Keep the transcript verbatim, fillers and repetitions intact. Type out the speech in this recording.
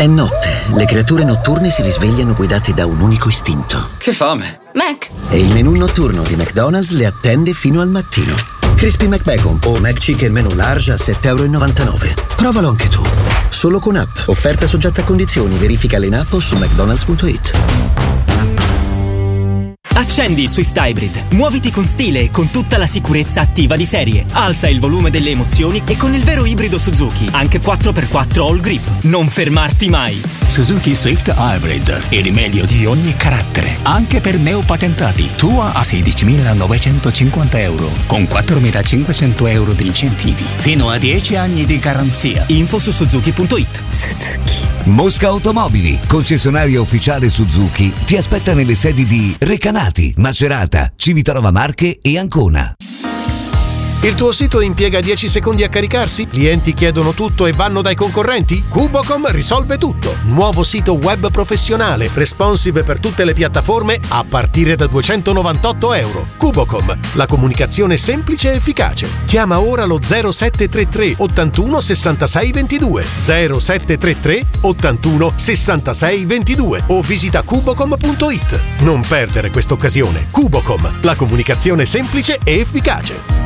È notte. Le creature notturne si risvegliano guidate da un unico istinto. Che fame! Mac! E il menù notturno di McDonald's le attende fino al mattino. Crispy McBacon o McChicken menù large a sette e novantanove euro. Provalo anche tu. Solo con app. Offerta soggetta a condizioni. Verificale in app o su mcdonalds punto it. Accendi il Swift Hybrid. Muoviti con stile e con tutta la sicurezza attiva di serie. Alza il volume delle emozioni e con il vero ibrido Suzuki, anche quattro per quattro All Grip. Non fermarti mai. Suzuki Swift Hybrid, il meglio di ogni carattere, anche per neopatentati. Tua a sedicimilanovecentocinquanta euro, con quattromilacinquecento euro di incentivi. Fino a dieci anni di garanzia. Info su suzuki punto it. Suzuki. Mosca Automobili, concessionaria ufficiale Suzuki, ti aspetta nelle sedi di Recanati, Macerata, Civitanova Marche e Ancona. Il tuo sito impiega dieci secondi a caricarsi? Clienti chiedono tutto e vanno dai concorrenti? Kubocom risolve tutto. Nuovo sito web professionale, responsive per tutte le piattaforme a partire da duecentonovantotto euro. Kubocom, la comunicazione semplice e efficace. Chiama ora lo zero sette tre tre ottantuno sessantasei ventidue, zero sette tre tre ottantuno sessantasei ventidue o visita kubocom punto it. Non perdere questa occasione. Kubocom, la comunicazione semplice e efficace.